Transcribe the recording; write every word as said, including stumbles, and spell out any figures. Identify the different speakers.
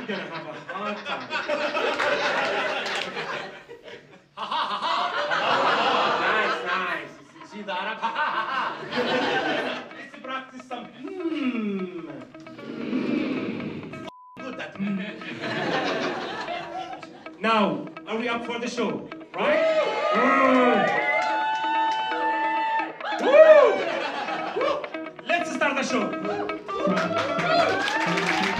Speaker 1: gonna have a hard time.
Speaker 2: Ha ha ha ha!
Speaker 1: Nice, nice. See that? Ha ha ha ha! Let's practice some hmm. Good that hmm. Now, are we up for the show? Right?